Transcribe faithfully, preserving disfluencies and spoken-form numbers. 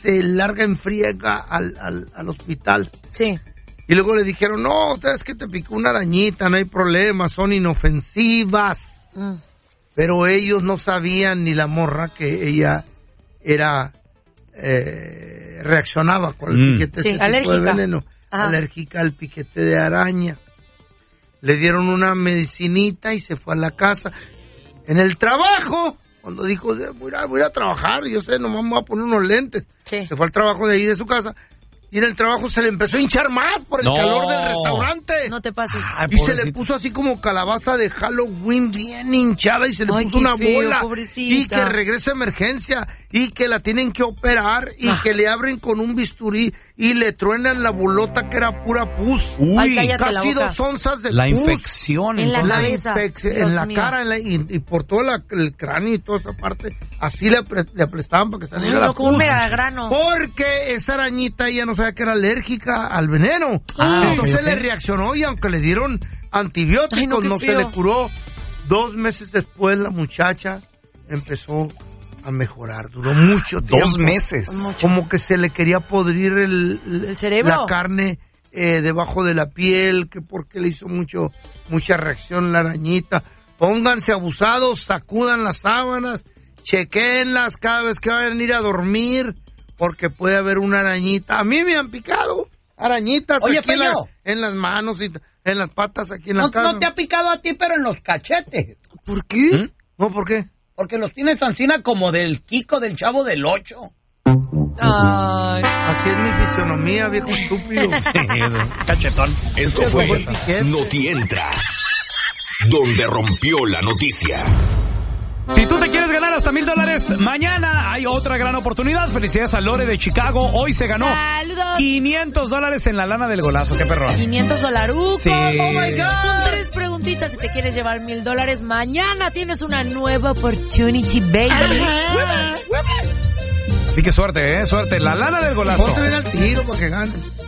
este, larga en friega al, al, al hospital. Sí. Y luego le dijeron, no, es que te picó una arañita, no hay problema, son inofensivas. Mm. Pero ellos no sabían, ni la morra, que ella era, eh, reaccionaba con el mm. piquete sí, ese alérgica. tipo de veneno. Ajá. Alérgica al piquete de araña. Le dieron una medicinita y se fue a la casa. En el trabajo, cuando dijo, voy a, voy a trabajar, yo sé, nomás me voy a poner unos lentes. Sí. Se fue al trabajo de ahí de su casa. Y en el trabajo se le empezó a hinchar más por el no. calor del restaurante. No te pases. Ay, y pobrecita. Se le puso así como calabaza de Halloween bien hinchada y se le Ay, puso una feo, bola. Pobrecita. Y que regrese a emergencia y que la tienen que operar y ah. que le abren con un bisturí y le truenan la bolota que era pura pus. Uy, Ay, casi la dos onzas de la pus. Infección en la la cabeza. Infec- en la mío. cara en la, y, y por todo la, el cráneo y toda esa parte. Así le, pre- le aprestaban para que saliera Ay, la pus. Un megagrano. Porque esa arañita ella no sabía que era alérgica al veneno. Ah, Entonces okay, le okay. reaccionó y aunque le dieron antibióticos Ay, no, no se le curó. Dos meses después la muchacha empezó a mejorar. Duró mucho tiempo. Dos meses. Como que se le quería podrir el, ¿El cerebro? La carne eh, debajo de la piel, que porque le hizo mucho mucha reacción la arañita. Pónganse abusados, sacudan las sábanas, chequéenlas cada vez que vayan a ir a dormir, porque puede haber una arañita. A mí me han picado arañitas Oye, aquí en, la, en las manos y en las patas aquí en la no, cara. No te ha picado a ti, pero en los cachetes. ¿Por qué? ¿Mm? No, ¿por qué? Porque los tienes tancina como del Kiko del Chavo del Ocho. Ay. Así es mi fisionomía, viejo estúpido. Cachetón. Esto fue Noti Entra, donde rompió la noticia. Si tú te quieres ganar hasta mil dólares, mañana hay otra gran oportunidad. Felicidades a Lore de Chicago. Hoy se ganó ¡Saludos! quinientos dólares en la lana del golazo. ¡Qué perro! quinientos dolarucos. Sí. ¡Oh, my God! Son tres preguntitas. Si te quieres llevar mil dólares, mañana tienes una nueva opportunity, baby. Así que suerte, ¿eh? Suerte. La lana del golazo. Ponte bien al tiro para que ganes.